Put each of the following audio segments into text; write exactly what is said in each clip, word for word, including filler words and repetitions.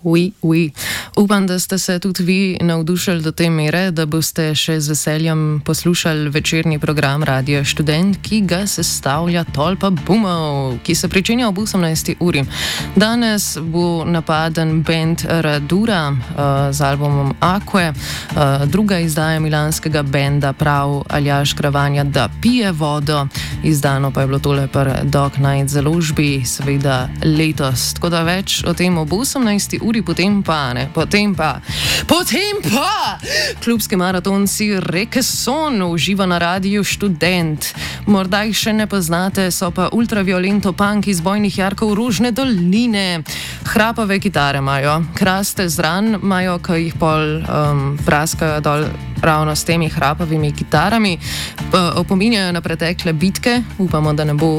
Oui, oui. Upam, da ste se tudi vi navdušili do te mere, da boste še z veseljem poslušali večerni program Radio Študent, ki ga sestavlja tolpa bumov, ki se pričenja ob osemnajsti uri. Danes bo napaden band Radura uh, z albumom Aqua, uh, druga izdaja milanskega benda prav Aljaž Kravanja, da pije vodo, izdano pa je bilo tole pri Dog Night založbi, seveda letos. Tako da več o tem ob osemnajsti uri. Potem pa, ne, potem pa, potem pa, klubski maratonci Rekeson uživa na Radiu Študent. Morda jih še ne poznate, so pa ultraviolento punk iz Bojnih Jarkov Rožne doline. Hrapave kitare imajo, kraste zran imajo, ki jih pol um, praskajo dol ravno s temi hrapavimi kitarami. Opominjajo na pretekle bitke, upamo, da ne bo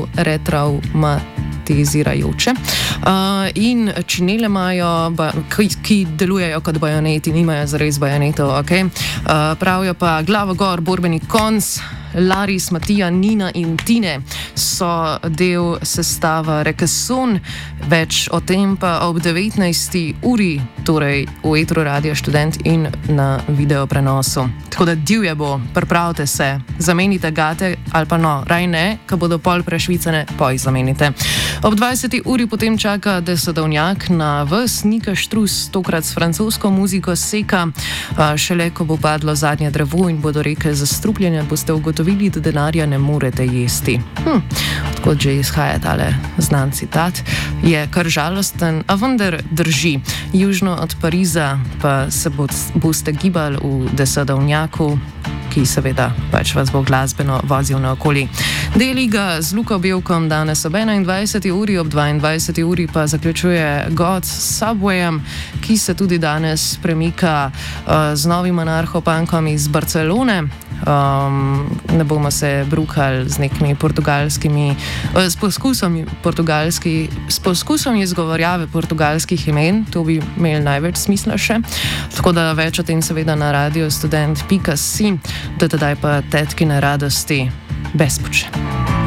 retravmatizirajoče. Uh, in činele imajo, ba, ki, ki delujejo kot bajoneti, nimajo zares bajonetov, ok? Uh, pravijo pa glavo gor, borbeni konc, Laris, Matija, Nina in Tine so del sestava Rekeson. Več o tem pa ob devetnajsti uri, torej v etru Radia Študent in na video prenosu. Tako da divje bo, pripravite se, zamenite gate ali pa no, raj ne, ko bodo pol prešvicane, poj zamenite. Ob dvajseti uri potem čaka desedovnjak na vas, Nika Štrus, tokrat s francosko muziko Seka. Šele ko bo padlo zadnje drevo in bodo reke zastrupljene, boste ugotovili, da denarja ne morete jesti. Hm, odkot že izhaja tale znan citat, je kar žalosten, a vendar drži. Južno od Pariza pa se bo, boste gibali v desedovnjaku, ki seveda pač vas bo glasbeno vozil naokoli. Deli ga z Luko Belkom danes ob enaindvajseti uri, ob dvaindvajseti uri pa zaključuje God s Subwayem, ki se tudi danes premika uh, z novim anarcho-punkom iz Barcelone. Um, ne bomo se brukali z nekimi portugalskimi, uh, s poskusom portugalski, s poskusom izgovorjave portugalskih imen, to bi imeli največ smisla še. Tako da več o tem seveda na radiostudent pika si, do tedaj pa tetkine radosti bez poče.